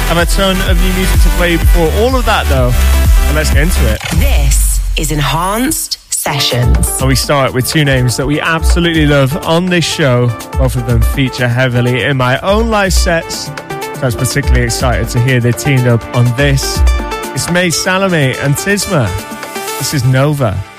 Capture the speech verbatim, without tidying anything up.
I have a ton of new music to play before all of that, though. And let's get into it. This is Enhanced Sessions. And we start with two names that we absolutely love on this show. Both of them feature heavily in my own live sets. So I was particularly excited to hear they teamed up on this. It's May Salome and Tisma. This is Nova.